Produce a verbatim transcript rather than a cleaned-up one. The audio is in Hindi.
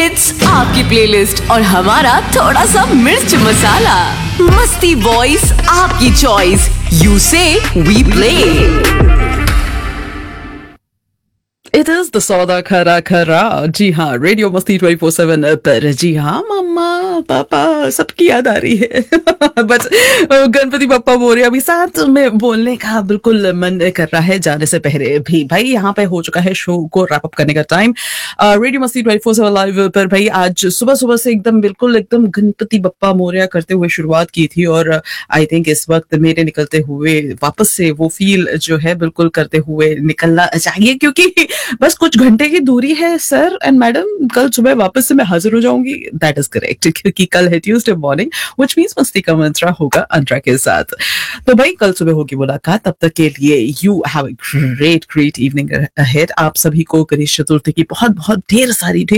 हिट्स, आपकी प्लेलिस्ट और हमारा थोड़ा सा मिर्च मसाला। मस्ती वॉइस आपकी चॉइस, यू से we play. It is the सौदा खरा खरा। जी हाँ, रेडियो मस्ती ट्वेंटी फोर सेवन पर। जी हाँ, मम्मा पापा सबकी याद आ रही है। बस गणपति बप्पा मोरया अभी साथ में बोलने का बिल्कुल मन कर रहा है जाने से पहले भी। भाई यहाँ पे हो चुका है शो को रैप अप करने का टाइम। रेडियो मस्ती ट्वेंटी फोर सेवन लाइव पर भाई आज सुबह सुबह से एकदम बिल्कुल एकदम गणपति बप्पा मोरया करते हुए शुरुआत की थी, और आई थिंक इस वक्त मेरे निकलते हुए वापस से वो फील जो है बिल्कुल करते हुए निकलना चाहिए, क्योंकि बस कुछ घंटे की दूरी है सर एंड मैडम, कल सुबह वापस से मैं हाजिर हो जाऊंगी। दैट इज करेक्ट, क्योंकि कल है ट्यूसडे मॉर्निंग, व्हिच मींस मस्ती का मंत्रा होगा अंतरा के साथ। तो भाई कल सुबह होगी मुलाकात, तब तक के लिए you have a great great evening ahead. आप सभी को गणेश चतुर्थी की बहुत बहुत ढेर सारी ढेर